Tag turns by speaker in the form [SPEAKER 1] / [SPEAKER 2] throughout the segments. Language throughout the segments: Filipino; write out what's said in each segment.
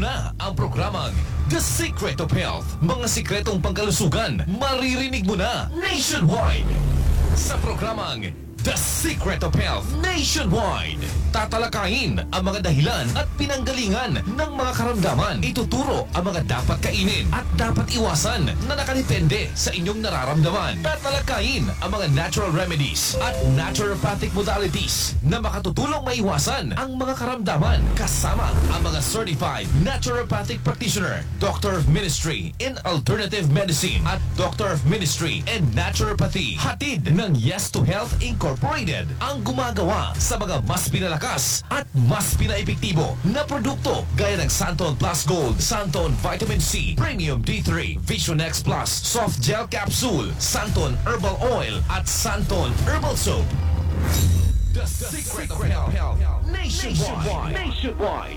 [SPEAKER 1] na ang programang The Secret of Health. Mga sikretong pangkalusugan, maririnig mo na nationwide. Sa programang The Secret of Health Nationwide, tatalakayin ang mga dahilan at pinanggalingan ng mga karamdaman. Ituturo ang mga dapat kainin at dapat iwasan na nakadepende sa inyong nararamdaman. Tatalakayin ang mga natural remedies at naturopathic modalities na makatutulong maiwasan ang mga karamdaman. Kasama ang mga certified naturopathic practitioner, Doctor of Ministry in Alternative Medicine at Doctor of Ministry in Naturopathy. Hatid ng Yes to Health Incorporated ang gumagawa sa mga mas pinalakas at mas pinaepektibo na produkto gaya ng Santon Plus Gold, Santon Vitamin C, Premium D3, Vision X Plus, Soft Gel Capsule, Santon Herbal Oil at Santon Herbal Soap. The Secret of Health Nationwide.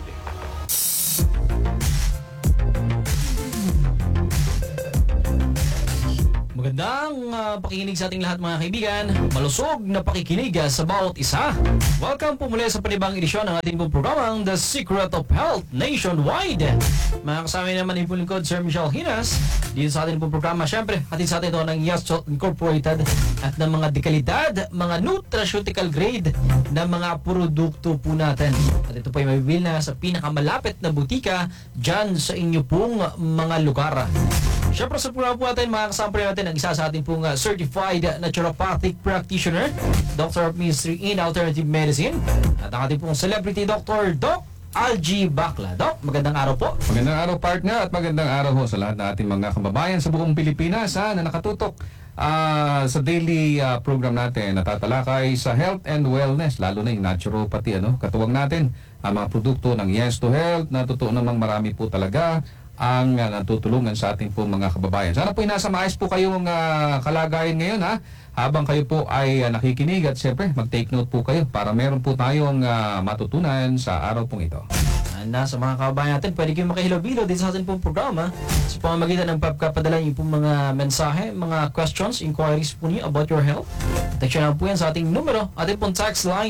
[SPEAKER 2] Magandang pakikinig sa ating lahat mga kaibigan. Malusog na pakikinig sa bawat isa. Welcome po muli sa panibang edisyon ng ating pong programang The Secret of Health Nationwide. Mga kasama naman yung lingkod, Sir Michelle Hinas. Dito sa ating pong programa, syempre, hatid sa atin ito ng Yes to Incorporated at ng mga dekalidad, mga nutraceutical grade na mga produkto po natin. At ito po ay mabibili na sa pinakamalapit na butika dyan sa inyo pong mga lugar. Siyempre sa programa po natin, mga kasama natin ang isa sa ating pong certified naturopathic practitioner, Doctor of Ministry in Alternative Medicine, at ang ating pong celebrity doctor, Doc Algie Bacla. Doc, magandang araw po.
[SPEAKER 3] Magandang araw partner at magandang araw ho sa lahat ng ating mga kababayan sa buong Pilipinas na nakatutok sa daily program natin na tatalakay sa health and wellness, lalo na yung naturopathy. Katuwang natin ang mga produkto ng Yes to Health na totoo namang marami po talaga ang natutulungan sa ating po mga kababayan. Sana po nasa maayos po kayong kalagayan ngayon habang kayo po ay nakikinig at siyempre mag-take note po kayo para meron po tayong matutunan sa araw pong ito.
[SPEAKER 2] Sa mga kababayan natin, pwede kayong makihilo-bilo din sa ating pong programa sa pamamagitan ng pagkapadala niyo pong mga mensahe, mga questions, inquiries po niyo about your health. Text na po yan sa ating numero. Ating pong text line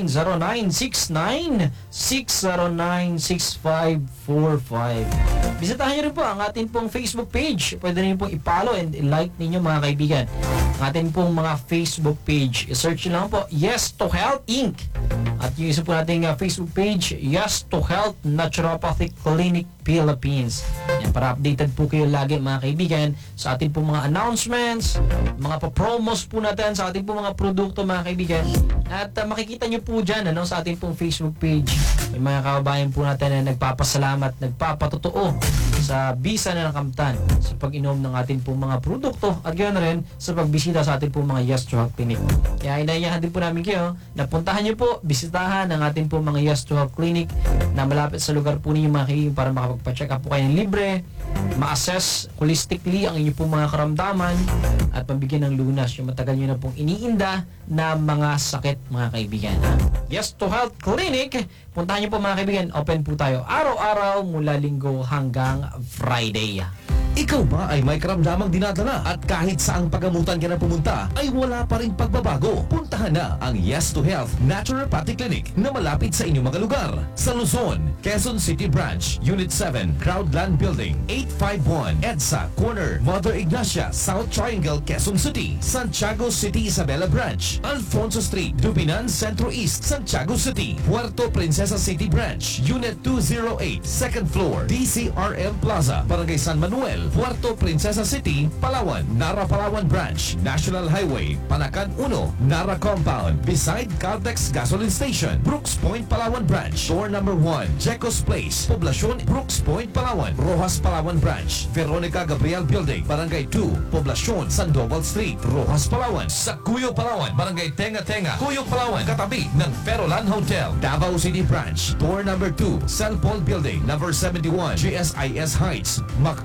[SPEAKER 2] 0969-609-6545. Bisitahan niyo rin po ang ating pong Facebook page. Pwede rin pong i-follow and like ninyo mga kaibigan. Ang ating pong mga Facebook page. I-search nyo lang po, Yes to Health Inc. At yung isa po nating Facebook page, Yes to Health Naturopathic Clinic Philippines. Yan, para updated po kayo lagi mga kaibigan sa ating pong mga announcements, mga pa-promos po natin sa ating pong mga produkto mga kaibigan. At makikita nyo po dyan sa ating pong Facebook page. May mga kababayan po natin na nagpapasalamat, nagpapatotoo sa bisa na nakamtan sa pag-inom ng ating pong mga produkto at ganoon rin sa pagbisita sa ating pong mga Yes to Health Clinic. Kaya inayahan din po namin kayo na puntahan nyo po, bisitahan ang ating pong mga Yes to Health Clinic na malapit sa lugar po ninyo mga kaibigan para makapagpa-check up po kayo ng libre, ma-assess holistically ang inyong pong mga karamdaman at mabigyan ng lunas yung matagal nyo na pong iniinda na mga sakit mga kaibigan. Yes to Health Clinic, puntahan nyo po mga kaibigan, open po tayo araw-araw mula Linggo hanggang Friday.
[SPEAKER 1] Ikaw ba ay may karamdamang dinadala at kahit saang pagamutan ka na pumunta ay wala pa rin pagbabago? Puntahan na ang Yes to Health Naturopathic Clinic na malapit sa inyong mga lugar. Sa Luzon, Quezon City Branch, Unit 7, Crowdland Building, 851, EDSA, Corner, Mother Ignacia, South Triangle, Quezon City, Santiago City, Isabela Branch, Alfonso Street, Dubinan, Centro East, Santiago City, Puerto Princesa City Branch, Unit 208, Second Floor, DCRM Plaza, Barangay San Manuel, Puerto Princesa City, Palawan, Nara Palawan Branch, National Highway, Panacan 1, Nara Compound, beside Caltex Gasoline Station, Brooks Point, Palawan Branch, Door number 1, Jecos Place, Poblacion, Brooks Point, Palawan, Rojas Palawan Branch, Veronica Gabriel Building, Barangay 2, Poblacion, Sandoval Street, Rojas Palawan, sa Cuyo Palawan, Barangay Tenga Tenga, Cuyo Palawan, katabi ng Perolan Hotel, Davao City Branch, Door number 2, San Paul Building, number 71, GSIS Heights, MacArthur Highway,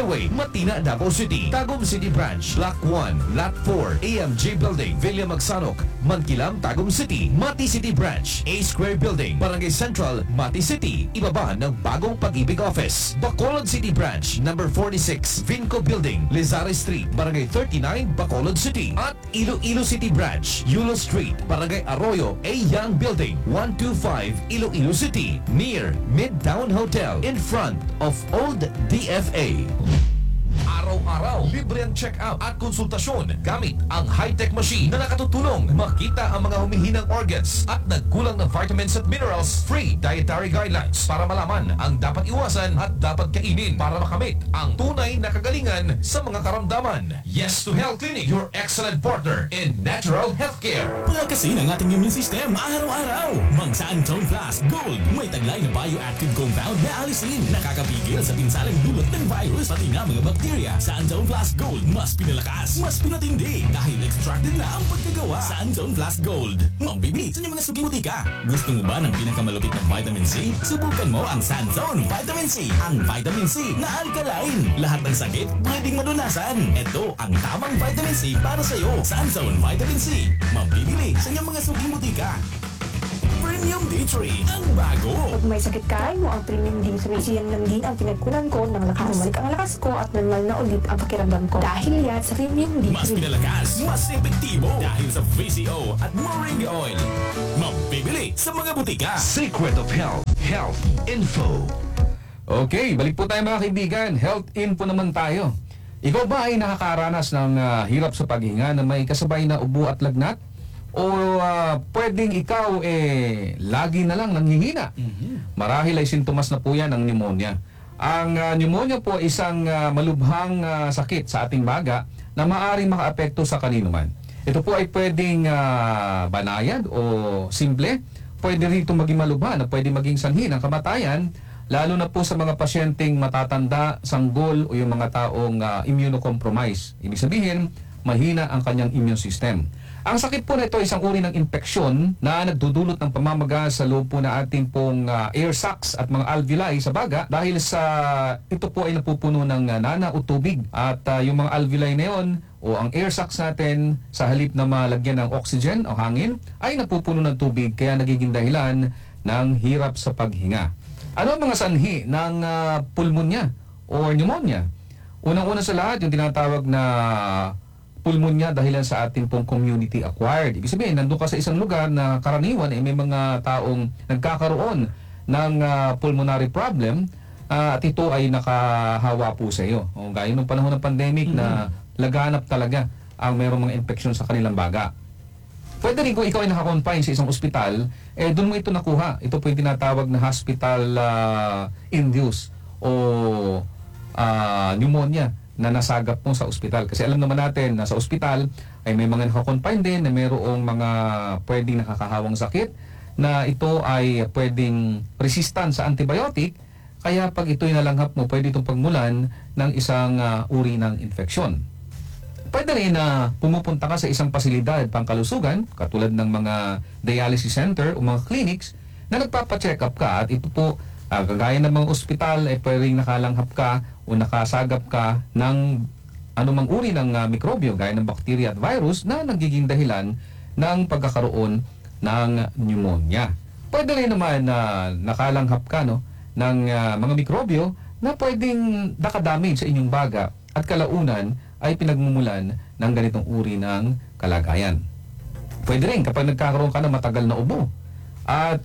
[SPEAKER 1] Highway, Matina, Davao City. Tagum City Branch, Block 1, Lot 4, AMJ Building, Villa Magsanok, Mankilam, Tagum City. Mati City Branch, A Square Building, Barangay Central, Mati City. Ibaba ng Bagong Pag-ibig Office. Bacolod City Branch, number 46, Vinco Building, Lizares Street, Barangay 39, Bacolod City. At Iloilo City Branch, Yulo Street, Barangay Arroyo, A Young Building, 125, Iloilo City, near Midtown Hotel, in front of Old DFA. Araw-araw, libre ang check-out at konsultasyon gamit ang high-tech machine na nakatutulong makita ang mga humihinang organs at nagkulang ng vitamins at minerals. Free dietary guidelines para malaman ang dapat iwasan at dapat kainin para makamit ang tunay na kagalingan sa mga karamdaman. Yes to Health Clinic, your excellent partner in natural healthcare.
[SPEAKER 4] Palakasin ang ating immune system araw-araw. Mangsa Antone Plus Gold. May taglay na bioactive compound na alisin. Nakakapigil sa pinsalang dulot ng virus pati nga mga bakterya. Sa Antone Plus Gold, mas pinalakas, mas pinatindi dahil extracted na ang pagkagawa. Sa Antone Plus Gold, mambibili sa inyong mga suging butika. Gusto mo ba ng pinakamalupit ng vitamin C? Subukan mo ang Sanzone Vitamin C. Ang vitamin C na alkaline. Lahat ng sakit pwedeng madunasan. Ito ang tamang vitamin C para sa iyo. Sanzone Vitamin C. Mambibili sa inyong mga suging butika. Premium D3, ang bago.
[SPEAKER 5] Pag may sakit ka, mo ang Premium D3. Siyan lang din ang pinagkunan ko ng lakas. Bumalik ang lakas ko at normal na ulit ang pakiramdam ko. Dahil yan sa Premium D3.
[SPEAKER 4] Mas pinalakas, mas epektibo dahil sa VCO at Moringa Oil. Mabibili sa mga butika.
[SPEAKER 1] Secret of Health, Health Info.
[SPEAKER 3] Okay, balik po tayo mga kaibigan. Health info naman tayo. Ikaw ba ay nakakaranas ng hirap sa paghinga na may kasabay na ubo at lagnat? O pwedeng ikaw lagi na lang nanghihina? Marahil ay sintomas na po yan ng pneumonia. Ang pneumonia po ay isang malubhang sakit sa ating baga na maaaring makaapekto sa kanino man. Ito po ay pwedeng banayad o simple. Pwede rito maging malubha na pwede maging sanhi ng kamatayan, lalo na po sa mga pasyenteng matatanda, sanggol o yung mga taong immunocompromised. Ibig sabihin, mahina ang kanyang immune system. Ang sakit po na ito ay isang uri ng infeksyon na nagdudulot ng pamamaga sa loob po na ating pong air sacs at mga alveoli sa baga dahil sa ito po ay napupuno ng nana o tubig. At yung mga alveoli na yun o ang air sacs natin sa halip na malagyan ng oxygen o hangin ay napupuno ng tubig kaya nagiging dahilan ng hirap sa paghinga. Ano ang mga sanhi ng pulmonya o pneumonia? Unang-una sa lahat yung tinatawag na pulmonya dahilan sa ating pong community acquired. Ibig sabihin, nandun ka sa isang lugar na karaniwan may mga taong nagkakaroon ng pulmonary problem at ito ay nakahawa po sa iyo. O, gaya nung panahon ng pandemic na laganap talaga ang mayroong mga infeksyon sa kanilang baga. Pwede rin kung ikaw ay nakakonfine sa isang ospital, doon mo ito nakuha. Ito po yung tinatawag na hospital induced o pneumonia na nasagap mo sa ospital. Kasi alam naman natin na sa ospital ay may mga nakakonfine din na mayroong mga pwedeng nakakahawang sakit na ito ay pwedeng resistant sa antibiotic. Kaya pag ito'y nalanghap mo, pwede itong pagmulan ng isang uri ng infeksyon. Pwede rin na pumupunta ka sa isang pasilidad pangkalusugan, katulad ng mga dialysis center o mga clinics, na nagpapacheck up ka at ito po kagaya ng mga ospital ay pwedeng nakalanghap ka o nakasagap ka ng anumang uri ng mikrobyo gaya ng bacteria at virus na nagiging dahilan ng pagkakaroon ng pneumonia. Pwede rin naman na nakalanghap ka ng mga mikrobyo na pwedeng nakadamage sa inyong baga at kalaunan ay pinagmumulan ng ganitong uri ng kalagayan. Pwede rin kapag nagkakaroon ka ng matagal na ubo at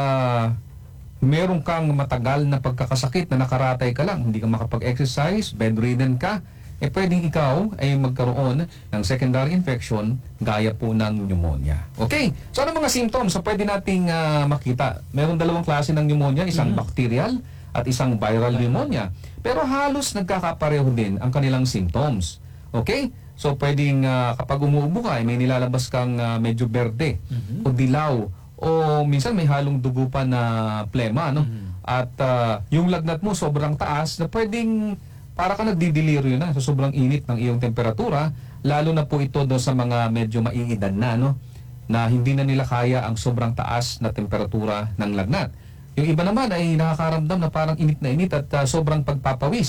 [SPEAKER 3] meron kang matagal na pagkakasakit na nakaratay ka lang, hindi ka makapag-exercise, bedridden ka, pwedeng ikaw ay magkaroon ng secondary infection gaya po ng pneumonia. Okay, so ano mga symptoms na pwede nating makita? Meron dalawang klase ng pneumonia, isang bacterial at isang viral pneumonia. Pero halos nagkakapareho din ang kanilang symptoms. Okay? So pwedeng kapag umuubo ka, may nilalabas kang medyo berde o dilaw o minsan may halong dugo pa na plema, at yung lagnat mo sobrang taas na pwedeng para ka nagdidelirio na sa sobrang init ng iyong temperatura, lalo na po ito doon sa mga medyo maiedad na, na hindi na nila kaya ang sobrang taas na temperatura ng lagnat. Yung iba naman ay nakakaramdam na parang init na init at sobrang pagpapawis.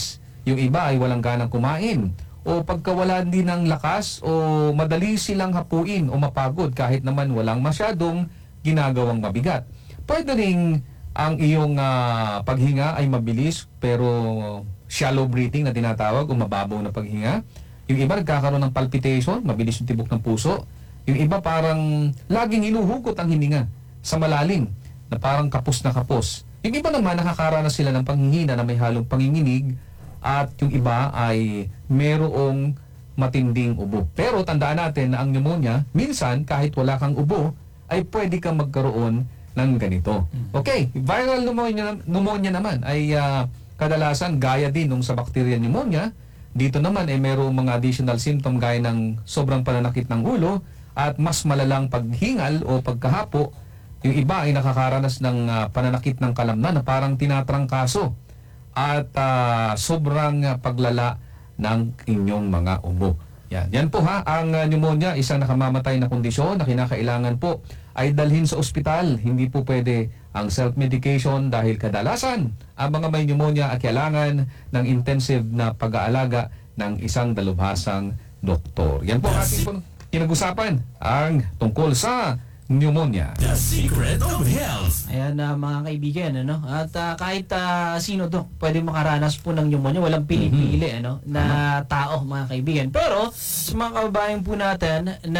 [SPEAKER 3] Yung iba ay walang ganang kumain. O pagkawala din ng lakas o madali silang hapuin o mapagod kahit naman walang masyadong ginagawang mabigat. Pwede ring ang iyong paghinga ay mabilis pero shallow breathing na tinatawag o mababaw na paghinga. Yung iba nagkakaroon ng palpitation, mabilis yung tibok ng puso. Yung iba parang laging hinuhugot ang hininga sa malalim na parang kapos na kapos. Yung iba naman nakakaranas sila ng panghihina na may halong panginginig at yung iba ay merong matinding ubo. Pero tandaan natin na ang pneumonia, minsan kahit wala kang ubo, ay pwede kang magkaroon ng ganito. Okay, viral pneumonia naman ay kadalasan gaya din nung sa bacterial pneumonia. Dito naman ay merong mga additional symptom gaya ng sobrang pananakit ng ulo at mas malalang paghingal o pagkahapo. Yung iba ay nakakaranas ng pananakit ng kalamnan na parang tinatrangkaso at sobrang paglala ng inyong mga ubo. Yan po ha, ang pneumonia, isang nakamamatay na kondisyon na kinakailangan po ay dalhin sa ospital. Hindi po pwede ang self-medication dahil kadalasan ang mga may pneumonia ay kailangan ng intensive na pag-aalaga ng isang dalubhasang doktor. Yan po ating po pinag-usapan ang tungkol sa pneumonia.
[SPEAKER 4] The Secret of Health.
[SPEAKER 2] Ayan mga kaibigan, ano? At kahit sino to, pwede makaranas po ng pneumonia, walang pili-pili ano, na tao mga kaibigan. Pero sa mga kababayan po natin na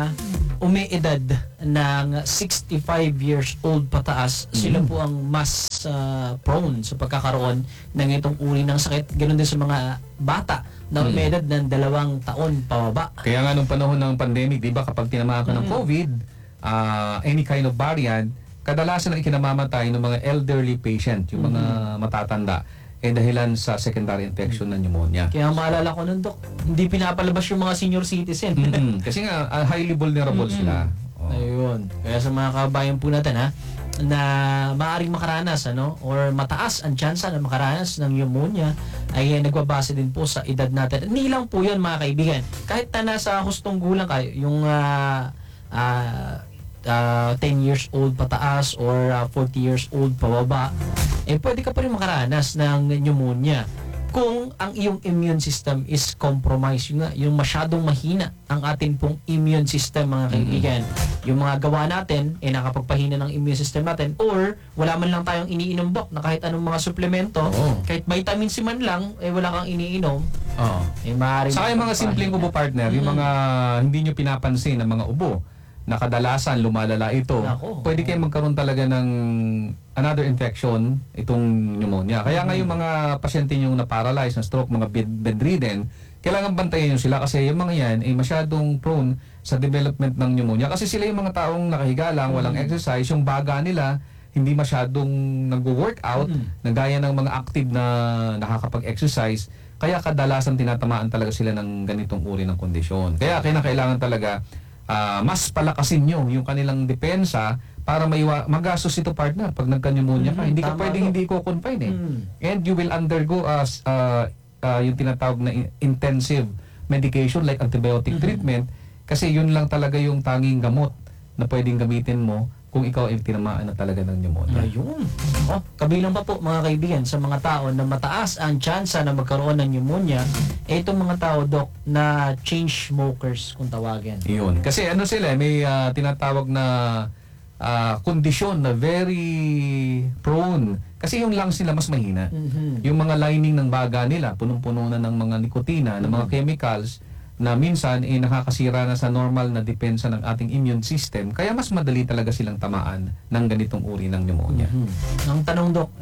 [SPEAKER 2] umiedad ng 65 years old pataas, sila po ang mas prone sa pagkakaroon ng itong uri ng sakit. Ganon din sa mga bata na umiedad ng 2 taon pababa.
[SPEAKER 3] Kaya nga nung panahon ng pandemic, di ba kapag tinamaan ka ng COVID, any kind of variant, kadalasan ang ikinamamatay ng mga elderly patient, yung mga matatanda, dahilan sa secondary infection ng pneumonia.
[SPEAKER 2] Kaya maalala ko nun, Dok, hindi pinapalabas yung mga senior citizen.
[SPEAKER 3] Kasi nga, highly vulnerable sila.
[SPEAKER 2] Ayun. Kaya sa mga kabayan po natin ha, na maaaring makaranas ano, or mataas ang tsansa na makaranas ng pneumonia ay nagbabase din po sa edad natin. Hindi lang po yun mga kaibigan. Kahit na nasa hustong gulang kayo, yung 10 years old pataas or 40 years old pababa, pwede ka pa rin makaranas ng pneumonia kung ang iyong immune system is compromised. Yung masyadong mahina ang atin pong immune system mga kaibigan. Yung mga gawa natin nakapagpahina ng immune system natin, or wala man lang tayong iniinom, Dok, na kahit anong mga suplemento, kahit vitamin C man lang, wala kang iniinom, maaaring
[SPEAKER 3] Saka yung mga simpleng ubo, partner, yung mga hindi nyo pinapansin na mga ubo, na kadalasan lumalala ito, pwede kayong magkaroon talaga ng another infection, itong pneumonia. Kaya nga yung mga pasyente yung na-paralyze, na stroke, mga bedridden, kailangan bantayan nyo sila kasi yung mga yan ay masyadong prone sa development ng pneumonia. Kasi sila yung mga taong nakahiga lang, walang exercise, yung baga nila hindi masyadong nag-workout, na gaya ng mga active na nakakapag-exercise. Kaya kadalasan tinatamaan talaga sila ng ganitong uri ng kondisyon. Kaya kailangan talaga mas palakasin nyo yung kanilang depensa para magastos ito, partner, pag nagka-pneumonia ka. Hindi ka pwedeng hindi ko-confine And you will undergo yung tinatawag na intensive medication like antibiotic treatment, kasi yun lang talaga yung tanging gamot na pwedeng gamitin mo kung ikaw ay tinamaan na talaga ng pneumonia.
[SPEAKER 2] Ayun. Kabilang pa po mga kaibigan sa mga tao na mataas ang tsansa na magkaroon ng pneumonia, itong mga tao, Dok, na chain smokers kung tawagin.
[SPEAKER 3] Yun. Kasi ano sila, may tinatawag na kondisyon na very prone. Kasi yung lungs nila mas mahina. Yung mga lining ng baga nila, punong-puno na ng mga nikotina, ng mga chemicals, na minsan nakakasira na sa normal na depensa ng ating immune system, kaya mas madali talaga silang tamaan ng ganitong uri ng pneumonia.
[SPEAKER 2] Ang tanong, Dok,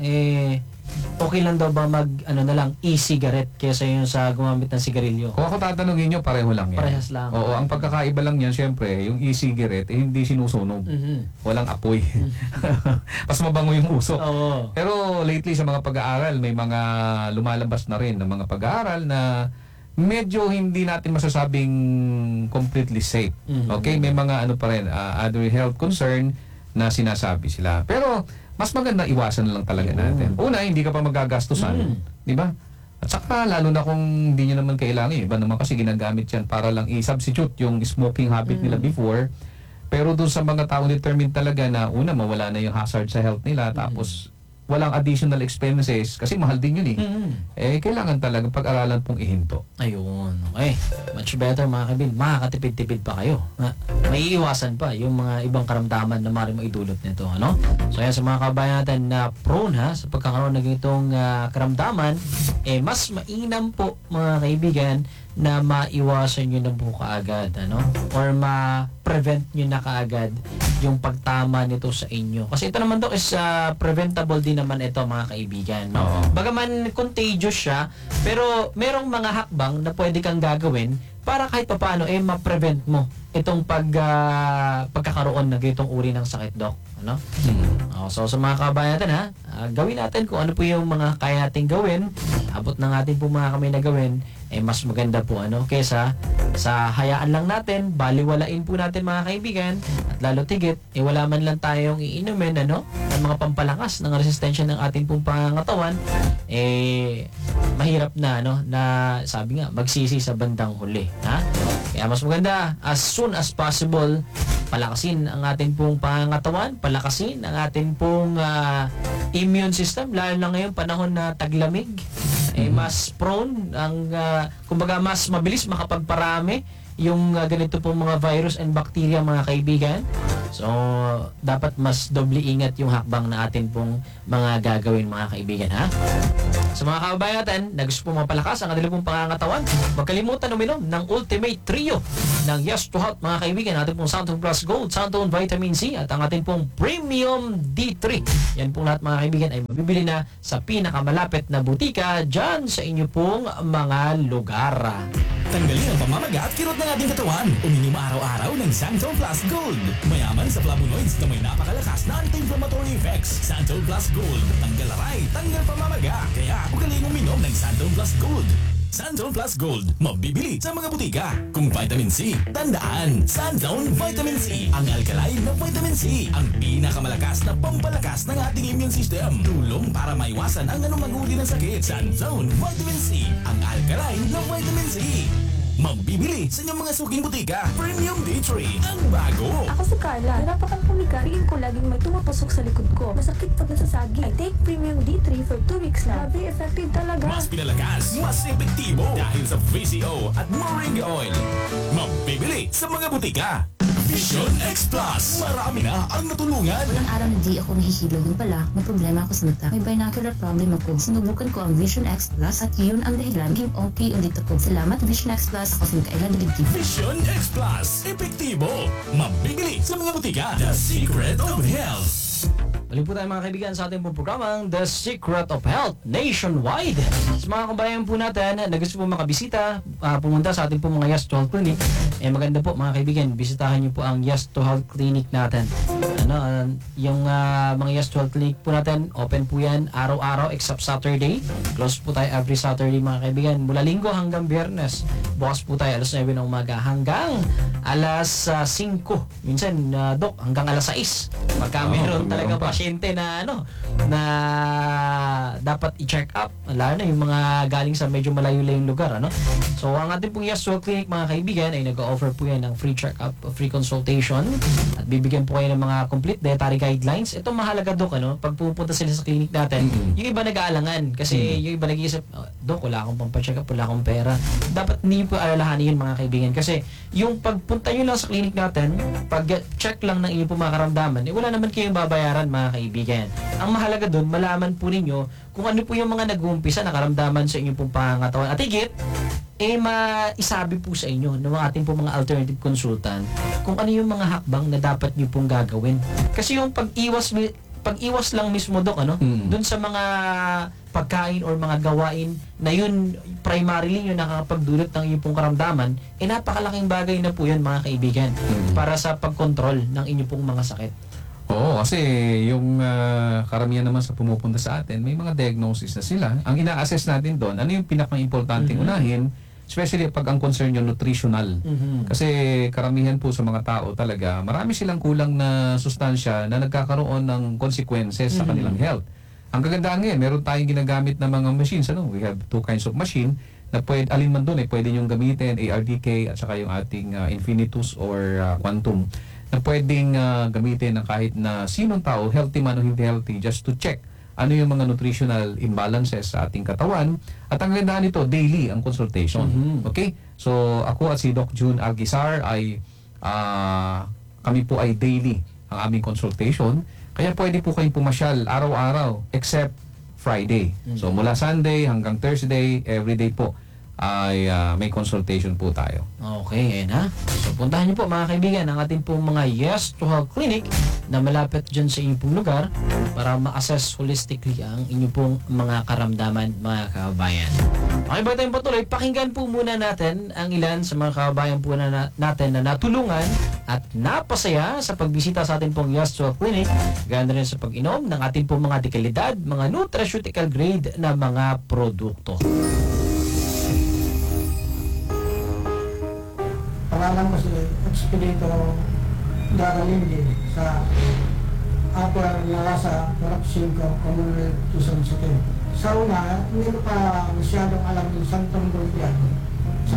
[SPEAKER 2] okay lang daw ba na lang e-cigarette kaysa yung sa gumamit ng sigarilyo?
[SPEAKER 3] Kung ako tatanungin nyo, pareho lang yan.
[SPEAKER 2] Parehas lang.
[SPEAKER 3] Oo, ang pagkakaiba lang yan, syempre, yung e-cigarette, hindi sinusunog. Walang apoy. Mas mabango yung usok. Pero lately sa mga pag-aaral, may mga lumalabas na rin ng mga pag-aaral na medyo hindi natin masasabing completely safe. Okay, may mga pa rin, other health concern na sinasabi sila. Pero mas maganda iwasan na lang talaga natin. Una, hindi ka pa magagastusan, di ba? At saka lalo na kung hindi nyo naman kailangan, iba naman kasi ginagamit yan para lang i-substitute yung smoking habit nila before. Pero doon sa mga taong determined talaga na una, mawala na yung hazard sa health nila, tapos walang additional expenses kasi mahal din yun eh. Kailangan talaga pag-aralan pong ihinto.
[SPEAKER 2] Ayun. Okay. Much better mga kaibigan. Makakatipid-tipid pa kayo. May iiwasan pa yung mga ibang karamdaman na maaaring maidulot nito. Ano? So yan sa mga kabayan natin na prone sa pagkakaroon ng itong karamdaman, mas mainam po mga kaibigan na maiwasan nyo na po kaagad, ano? Or ma-prevent nyo na kaagad yung pagtama nito sa inyo. Kasi ito naman daw is preventable din naman ito mga kaibigan. No? Bagaman contagious siya, pero merong mga hakbang na pwede kang gagawin para kahit papaano ma-prevent mo itong pagkakaroon ng itong uri ng sakit, Doc. Ano? So sa mga kabayan natin gawin natin kung ano po yung mga kaya nating gawin. Abot ng ating po mga kamay na gawin, mas maganda po kesa sa hayaan lang natin, baliwalain po natin mga kaibigan, at lalo tigit, wala man lang tayong iinumin ng mga pampalakas ng resistensya ng ating pong pangangatawan, mahirap na na sabi nga magsisi sa bandang huli. Kaya mas maganda as soon as possible palakasin ang ating pong pangangatawan, palakasin ang ating pong immune system, lalo na ngayon panahon na taglamig. Mas prone kumbaga mas mabilis makapagparami yung ganito pong mga virus and bacteria mga kaibigan. So dapat mas doble ingat yung hakbang na atin pong mga gagawin mga kaibigan Sa mga kababayan natin na gusto pong mapalakas ang kanilang pong pangangatawan, huwag kalimutan uminom ng Ultimate Trio ng Yes to Health mga kaibigan. Ating pong Santon Plus Gold, Santon Vitamin C at ang ating pong Premium D3. Yan pong lahat mga kaibigan ay mabibili na sa pinakamalapit na butika dyan sa inyo pong mga lugar.
[SPEAKER 4] Tanggalin ang pamamaga at kirot ng ating katawan. Uminom araw-araw ng Santon Plus Gold. Mayaman sa flavonoids na may napakalakas na anti-inflammatory effects. Santon Plus Gold. Tanggal aray, tanggal pamamaga. Kaya ugaling uminom ng Santon Plus Gold. Santon Plus Gold. Mabibili sa mga butika. Kung vitamin C, tandaan. Santon Vitamin C. Ang alkaline na vitamin C. Ang pinakamalakas na pampalakas ng ating immune system. Tulong para maiwasan ang anumang uri ng sakit. Santon Vitamin C. Ang alkaline na vitamin C. Mabibili sa inyong mga suking butika. Premium D3. Ang bago.
[SPEAKER 5] Ako si Carla. Narapakan pumiga. Tingin ko laging may tumapasok sa likod ko. Masakit pag nasasagi. I take Premium D3 for 2 weeks na. Grabe, effective talaga.
[SPEAKER 4] Mas pinalakas, mas epektibo dahil sa VCO at Moringa Oil. Mabibili sa mga butika. Vision X Plus. Marami na ang natulungan.
[SPEAKER 6] Walang araw na di ako nahihilo. Yung pala, may problema ako sa mata. May binocular problem ako. Sinubukan ko ang Vision X Plus at yun ang dahilan. Naging okay ulit ako. Salamat Vision X Plus. Ako sinakailan naligtib.
[SPEAKER 4] Vision X Plus. Epektibo. Mabibili sa mga butika. The Secret of Health.
[SPEAKER 2] Balik po tayo mga kaibigan sa ating pong programang The Secret of Health Nationwide. Sa mga kabayan po natin na gusto po makabisita, pumunta sa ating pong mga Yes to Health Clinic, maganda po mga kaibigan, bisitahan niyo po ang Yes to Health Clinic natin. Yung mga Yes to Health Clinic po natin, open po yan araw-araw except Saturday. Close po tayo every Saturday mga kaibigan. Mula Linggo hanggang Biyernes. Bukas po tayo alas 9 ng umaga hanggang alas 5. Minsan, Dok, hanggang alas 6. Pagka meron talaga pasyente na na dapat i-check up, lalo na yung mga galing sa medyo malayo-layong lugar. So, ang ating pong Yes to Health Clinic mga kaibigan ay nag-offer po yan ng free check-up, free consultation at bibigyan po kayo ng mga complete dietary guidelines. Ito mahalaga, Dok, pag pupunta sila sa clinic natin, yung iba nag-aalangan kasi yung iba nag-iisip, Dok, wala akong pampacheck up, wala akong pera. Dapat hindi po alalahanin yun mga kaibigan kasi yung pagpunta nyo lang sa clinic natin, pag-check lang ng inyong po mga karamdaman, wala naman kayong babayaran mga kaibigan. Ang mahalaga doon, malaman po ninyo kung ano po yung mga nag-uumpisa na karamdaman sa inyong pong pangangatawan. At higit, maisabi po sa inyo ng ating po mga alternative consultant kung ano yung mga hakbang na dapat nyo pong gagawin. Kasi yung pag-iwas lang mismo, Dok, doon sa mga pagkain or mga gawain na yun primarily yung nakakapagdulot ng inyong pong karamdaman, napakalaking bagay na po yun mga kaibigan para sa pagkontrol ng inyong pong mga sakit.
[SPEAKER 3] Oo, kasi yung karamihan naman sa pumupunta sa atin, may mga diagnosis na sila. Ang ina-assess natin doon, ano yung pinaka-importante unahin, especially pag ang concern yung nutritional. Kasi karamihan po sa mga tao talaga, marami silang kulang na sustansya na nagkakaroon ng consequences sa kanilang health. Ang kagandahan ngayon, meron tayong ginagamit na mga machines. We have 2 kinds of machine na alin man doon, pwede nyong gamitin, ARDK at saka yung ating Infinitus or Quantum, na pwedeng gamitin ng kahit na sinong tao, healthy man o hindi healthy, just to check ano yung mga nutritional imbalances sa ating katawan. At ang gandahan nito, daily ang consultation. Okay? So, ako at si Doc June Algisar ay kami po ay daily ang aming consultation. Kaya pwede po kayong pumasyal araw-araw except Friday. So, mula Sunday hanggang Thursday, everyday po ay may consultation po tayo.
[SPEAKER 2] Okay, ayun ha. So, puntahan niyo po mga kaibigan ang ating pong mga Yes to Health Clinic na malapit dyan sa inyong pong lugar para ma-assess holistically ang inyong pong mga karamdaman, mga kababayan. Okay, bago tayong patuloy, pakinggan po muna natin ang ilan sa mga kababayan po natin na natulungan at napasaya sa pagbisita sa ating pong Yes to Health Clinic, ganoon rin sa pag-inom ng ating pong mga dekalidad, mga nutraceutical grade na mga produkto.
[SPEAKER 7] Pangalan ko si Expedito Gagalindi sa Upper Lalasa, Barap 5, Commonwealth, Quezon City. Sa una, hindi ko pa masyadong alam yung Santong Goldian sa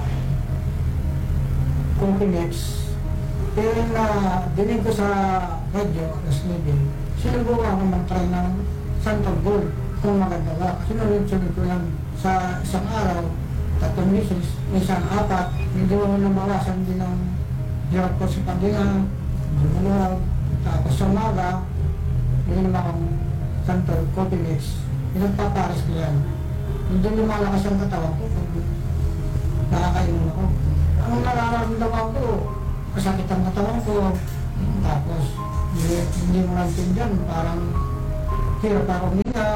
[SPEAKER 7] Compinex. Pero na dinig ko sa radyo, SNB, sinubukan ako mag-try ng Santong Gold kung maganda ba. Sinunod-sunod ko lang sa isang araw, 3 meses, minsan 4, medyo nabawasan din ang hirap ko sa paghinga, lumulog, tapos sa umaga, mayroon akong Santol Coffee Mix, pinagpapares ko yan. Hindi lumalakas ang katawan ko kung nakakainom ako. Ang nararamdaman ko, kasakit ang katawan ko, tapos hindi mo naintindihan, parang hirap ako huminga,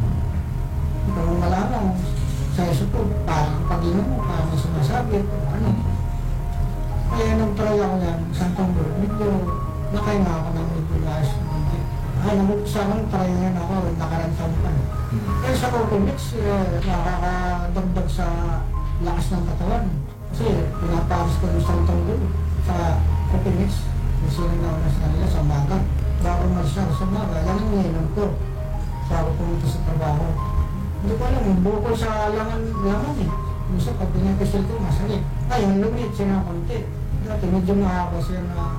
[SPEAKER 7] parang wala lang. Sa iso po, parang pag-inom mo, parang may sumasabit, ano. Kaya nung try ako yan, Santong Gold, medyo nakahinga ako ng medyo last. Ay, sa akin, try yan ako, nakarantang pa. Kaya sa Coffee Mix, nakakadagdag sa lakas ng katawan. Kasi pinaparis ko yung Santong Gold sa Coffee Mix. Kasi nanawanas na nila sa umaga. Bago umalis ako sa umaga, yan ang ininom ko. Bago pumunta sa trabaho. Hindi ko alam, yung bukol sa laman eh. Minsan pag pinapisil ko, masakit. Ayun, lumit siya ng konti. Dati medyo mahaba siya na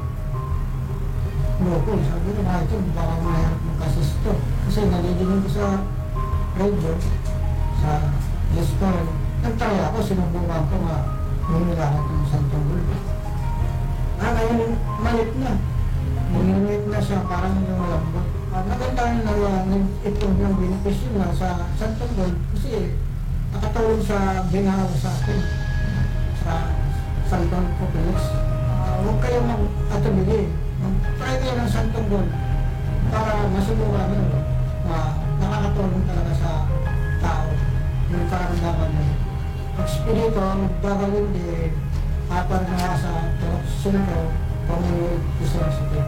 [SPEAKER 7] bukol. Sabi ko, ito, baka mahirap magkasisto. Kasi nalidinig ko sa radio, sa Lescar. Nagtry ako, sinubukan ko nga humilakat ng Santong Gold. Ngayon, malit na. Malit na siya, parang yung malambot. Maganda na nag-improve yung benepisyo na sa Santong Gold kasi nakatulong sa ginhawa sa akin sa Santong Coffee. Huwag kayo mag-atubili. Try kayo ng Santong Gold para masubukan nyo na nakakatulong talaga sa tao yung karamdaman nyo. Expedito, gagawin din Upper Lalasa, Barap 5, Commonwealth, Quezon City.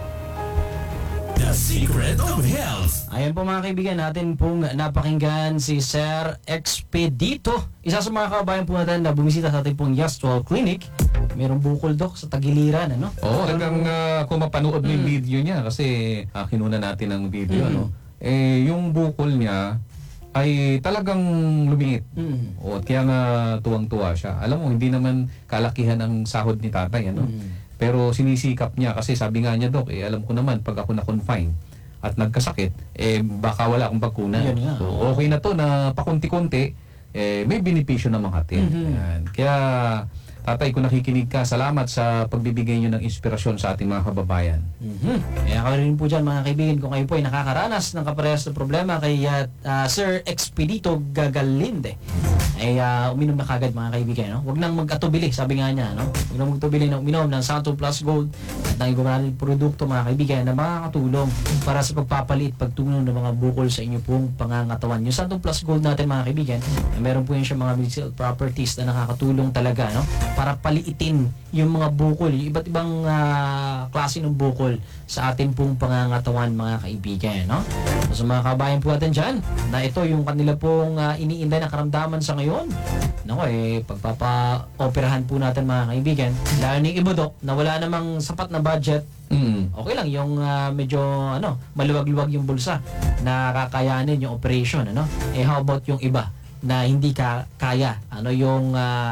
[SPEAKER 4] The Secret of Health.
[SPEAKER 2] Ayan po mga kaibigan, natin pong napakinggan si Sir Expedito. Isa sa mga kababayan po natin na bumisita sa ating pong Yes to Health Clinic. Merong bukol, Dok, sa tagiliran, ano?
[SPEAKER 3] Oo, hanggang kung mapanood mo yung video niya kasi kinuna natin ang video, ano? Yung bukol niya ay talagang lumiit. O, kaya nga tuwang-tuwa siya. Alam mo, hindi naman kalakihan ang sahod ni tatay, ano? Pero sinisikap niya kasi sabi nga niya, Dok, alam ko naman pag ako na-confine at nagkasakit, baka wala akong bakuna. So, okay na to na pakunti-kunti, may benepisyo namang hatid. Kaya, tatay, kung nakikinig ka, salamat sa pagbibigay niyo ng inspirasyon sa ating mga kababayan.
[SPEAKER 2] Kaya kayo rin po dyan mga kaibigan, kung kayo po ay nakakaranas ng kaparehas na problema kay Sir Expedito Gagalinde, ay uminom na kagad mga kaibigan. No? Huwag nang mag-atubili, sabi nga niya. No? Huwag nang mag-atubili na uminom ng Santo Plus Gold at ng ibang produkto mga kaibigan na makakatulong para sa pagpapalit, pagtunog ng mga bukol sa inyo pong pangangatawan. Yung Santo Plus Gold natin mga kaibigan, meron po yun siya mga medicinal properties na nakakatulong talaga, no? Para paliitin yung mga bukol, yung iba't ibang klase ng bukol sa atin pong pangangatawan mga kaibigan, no? So, sa mga kabayan po natin dyan, na ito yung kanila pong iniinday na karamdaman sa ngayon, nako pagpapa-operahan po natin mga kaibigan, dahil ni iba, Dok, na wala namang sapat na budget, okay lang yung medyo maluwag-luwag yung bulsa na kakayanin yung operation, ano? How about yung iba na hindi kaya yung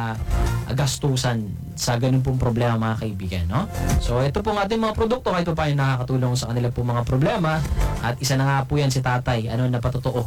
[SPEAKER 2] gastusan sa ganun pong problema, mga kaibigan, no? So ito pong ating mga produkto kahit pa yung nakakatulong sa kanila pong mga problema, at isa na nga po yan si tatay, na patotoo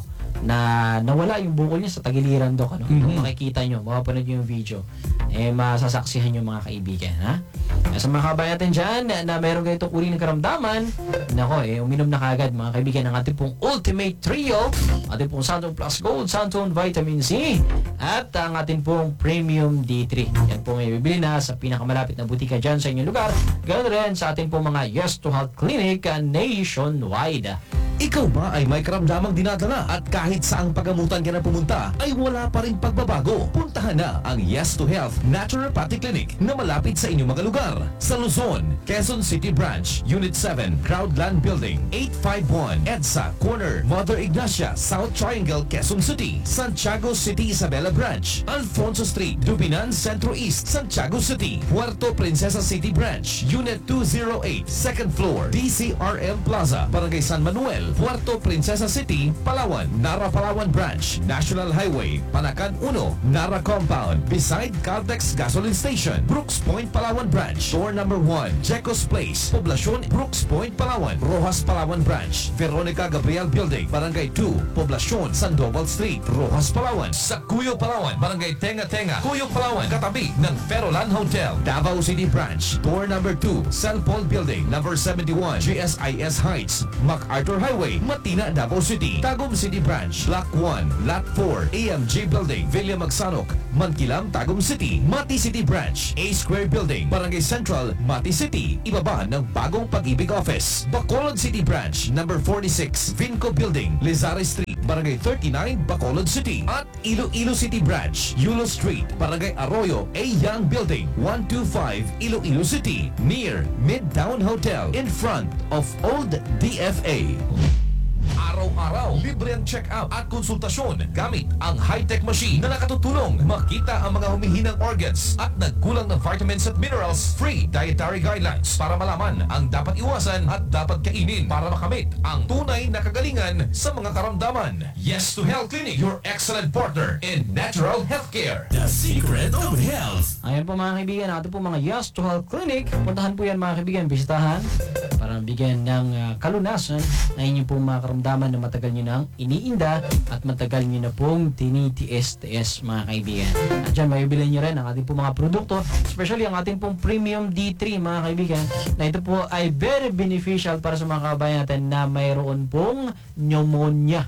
[SPEAKER 2] na nawala yung bukol niya sa tagiliran, Dok, Kung makikita nyo, mapapanood nyo yung video, masasaksihan nyo, mga kaibigan, ha? Sa mga kabayan natin dyan na mayroong ganitong uri ng karamdaman, nako, uminom na kagad, mga kaibigan, ng ating pong Ultimate Trio, ating pong Santone Plus Gold, Santone Vitamin C, at ang ating pong Premium D3. Yan po may bibili na sa pinakamalapit na butika dyan sa inyong lugar. Ganoon rin sa ating pong mga Yes to Health Clinic nationwide.
[SPEAKER 1] Ikaw ba ay may karamdamang dinadala at kahit saang pagamutan ka na pumunta ay wala pa rin pagbabago? Puntahan na ang Yes to Health Naturopathy Clinic na malapit sa inyong mga lugar. Sa Luzon, Quezon City Branch, Unit 7, Crowdland Building, 851 EDSA Corner, Mother Ignacia, South Triangle, Quezon City, Santiago City Isabela Branch, Alfonso Street, Dubinan Centro East, Santiago City, Puerto Princesa City Branch, Unit 208, Second Floor, DCRM Plaza, Barangay San Manuel, Puerto Princesa City, Palawan, Nara Palawan Branch, National Highway, Panacan 1, Nara Compound, beside Caltex Gasoline Station, Brooks Point, Palawan Branch, Door number 1, Jecos Place, Poblacion, Brooks Point, Palawan, Rojas Palawan Branch, Veronica Gabriel Building, Barangay 2, Poblacion, Sandoval Street, Rojas Palawan, sa Cuyo Palawan, Barangay Tenga Tenga, Cuyo Palawan, katabi ng Ferolan Hotel, Davao City Branch, Door number 2, San Paul Building, number 71, GSIS Heights, MacArthur Highway, Matina, Davao City, Tagum City Branch, Block 1, Lot 4, AMG Building, Villa Magsanok, Mankilam, Tagum City, Mati City Branch, A Square Building, Barangay Central, Mati City, ibaba ng Bagong Pag-ibig Office, Bacolod City Branch, number 46, Vinco Building, Lizares Street, Barangay 39, Bacolod City, at Iloilo City Branch, Yulo Street, Barangay Arroyo, A Young Building, 125, Iloilo City, near Midtown Hotel, in front of Old DFA. Araw-araw, libre ang check-out at konsultasyon gamit ang high-tech machine na nakatutulong makita ang mga humihinang organs at nagkulang ng vitamins at minerals. Free dietary guidelines para malaman ang dapat iwasan at dapat kainin para makamit ang tunay na kagalingan sa mga karamdaman. Yes to Health Clinic, your excellent partner in natural healthcare.
[SPEAKER 4] The Secret of Health.
[SPEAKER 2] Ayan po, mga kaibigan, natin po mga Yes to Health Clinic. Puntahan po yan, mga kaibigan, bisitahan para bigyan ng kalunasan na inyong pong mga karamdaman na matagal nyo nang iniinda at matagal nyo na pong tinitiis-tiis, mga kaibigan. At dyan, mabibili nyo rin ang ating pong mga produkto, especially ang ating pong Premium D3, mga kaibigan, na ito po ay very beneficial para sa mga kabayan natin na mayroon pong pneumonia.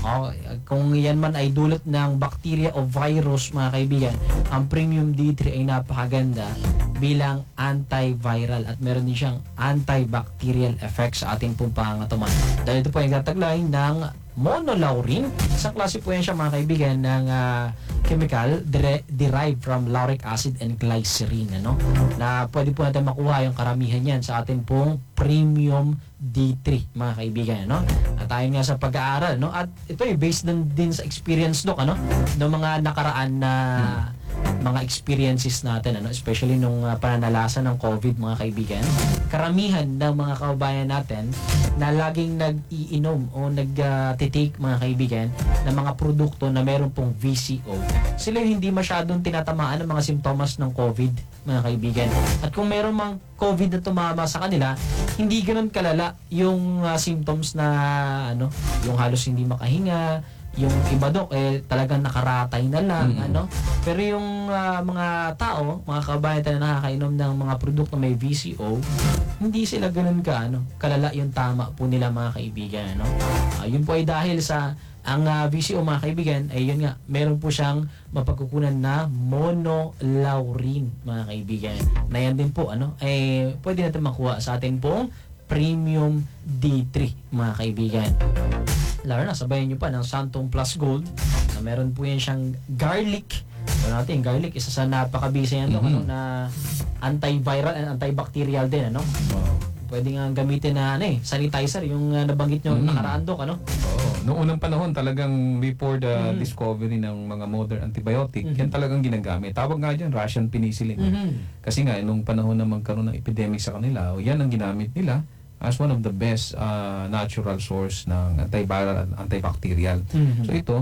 [SPEAKER 2] Kung yan man ay dulot ng bacteria o virus, mga kaibigan, ang Premium D3 ay napakaganda bilang antiviral at meron din siyang antibacterial effects sa ating pong pangangatawan. Dahil ito po ay tataglay ng monolaurin. Isang klase po yan siya, mga kaibigan, ng chemical derived from lauric acid and glycerin, na pwede po natin makuha yung karamihan yan sa ating pong Premium D3, mga kaibigan, At tayo nga sa pag-aaral, at ito ay based din sa experience, Dok, ng mga nakaraan na mga experiences natin, especially nung pananalasan ng COVID, mga kaibigan. Karamihan ng mga kababayan natin na laging nag-iinom o nag-take, mga kaibigan, ng mga produkto na meron pong VCO, sila hindi masyadong tinatamaan ng mga simptomas ng COVID, mga kaibigan. At kung meron mang COVID na tumama sa kanila, hindi ganoon kalala yung symptoms na yung halos hindi makahinga, yung iba, Dok, talagang nakaratay na lang, Pero yung mga tao, mga kabayan na nakakainom ng mga produkto na may VCO, hindi sila ganun kalala yung tama po nila, mga kaibigan, yun po ay dahil sa ang VCO, mga kaibigan, ay yun nga, meron po siyang mapagkukunan na monolaurin, mga kaibigan. Na yan din po, ay pwede natin makuha sa atin pong Premium D3, mga kaibigan. Lalo na, sabayan nyo pa ng Santone Plus Gold na meron po yan siyang garlic. Natin, garlic, isa sa napakabisa yan, na antiviral and antibacterial din, Pwede nga gamitin na sanitizer, yung nabanggit nyo nakaraan, Dok,
[SPEAKER 3] Noong unang panahon, talagang before the discovery ng mga modern antibiotic, yan talagang ginagamit. Tawag nga dyan, Russian penicillin. Kasi nga, nung panahon na magkaroon ng epidemic sa kanila, yan ang ginamit nila as one of the best natural source ng antiviral at antibacterial. So ito,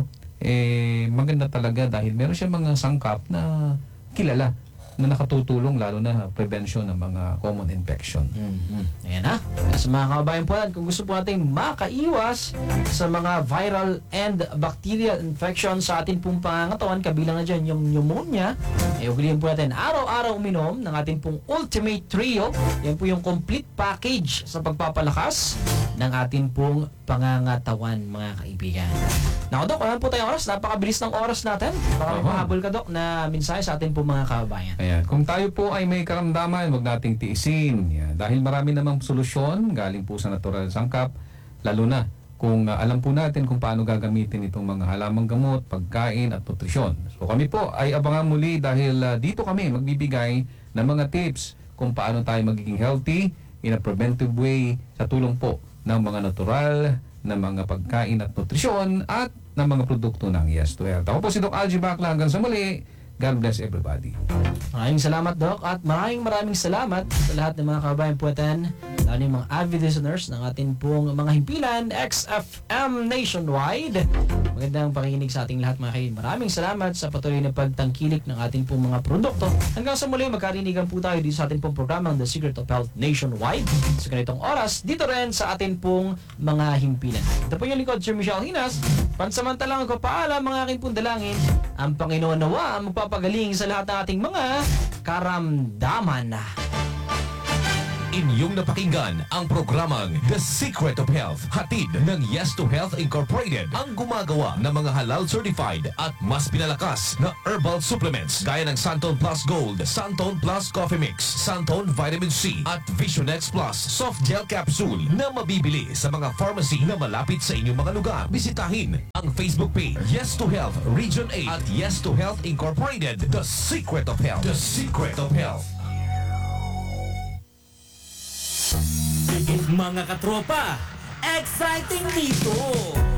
[SPEAKER 3] maganda talaga dahil meron siya mga sangkap na kilala na nakatutulong lalo na prevention ng mga common infection.
[SPEAKER 2] Ayan na. Sa mga kababayan po natin, kung gusto po natin makaiwas sa mga viral and bacterial infection sa atin pong pangangatawan, kabilang na dyan yung pneumonia, ugaliin po natin araw-araw uminom ng ating pong Ultimate Trio. Yan po yung complete package sa pagpapalakas ng atin pong pangangatawan, mga kaibigan. Naku, Dok, ano po tayong oras? Napakabilis ng oras natin. Baka may pahabol ka, Dok, na mensahe sa atin pong mga kababayan.
[SPEAKER 3] Ayan. Kung tayo po ay may karamdaman, huwag nating tiisin. Yan. Dahil marami namang solusyon galing po sa natural sangkap, lalo na kung alam po natin kung paano gagamitin itong mga halamang gamot, pagkain at nutrisyon. So kami po ay abangan muli dahil dito kami magbibigay ng mga tips kung paano tayo magiging healthy in a preventive way sa tulong po ng mga natural na mga pagkain at nutrisyon at ng mga produkto ng Yes to Health. Ako po si Doc Algie Bacla. Hanggang sa muli, God bless everybody.
[SPEAKER 2] Maraming salamat, Doc, at maraming salamat sa lahat ng mga kababayan po natin, lalo yung mga avid listeners ng ating pong mga himpilan XFM Nationwide. Magandang pakikinig sa ating lahat, mga kaibigan. Maraming salamat sa patuloy na pagtangkilik ng ating pong mga produkto. Hanggang sa muli, magkarinigan po tayo dito sa ating pong programang The Secret of Health Nationwide sa ganitong oras, dito rin sa ating pong mga himpilan. Ito po yung lingkod, Sir Michelle Hinas. Pansamantalang paalam, mga aking pong dalangin, ang Panginoon nawa ang magpapagaling sa lahat ng ating mga karamdaman.
[SPEAKER 1] Inyong napakinggan ang programang The Secret of Health, hatid ng Yes to Health Incorporated, ang gumagawa ng mga halal certified at mas pinalakas na herbal supplements gaya ng Santon Plus Gold, Santon Plus Coffee Mix, Santon Vitamin C at Vision X Plus Soft Gel Capsule na mabibili sa mga pharmacy na malapit sa inyong mga lugar. Bisitahin ang Facebook page Yes to Health Region 8 at Yes to Health Incorporated, The Secret of Health. The Secret of Health.
[SPEAKER 4] Mga katropa, exciting dito!